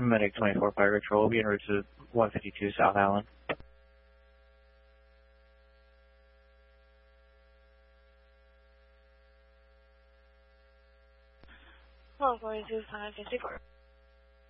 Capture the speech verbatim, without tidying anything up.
Medic twenty-four Fire Control will be en route to one fifty-two South Island. one forty-two, five fifty-four.